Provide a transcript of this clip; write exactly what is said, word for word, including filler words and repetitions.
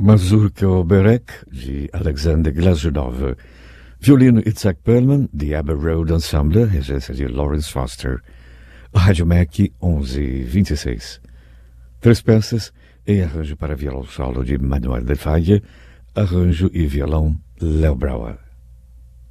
Mazurka Oberek, de Alexander Glazunov. Violino Itzhak Perlman, de Abbey Road Ensemble, regência de Lawrence Foster. Rádio Mac onze e vinte e seis. Três peças em arranjo para violão solo de Manuel de Falla, arranjo e violão Léo Brauer.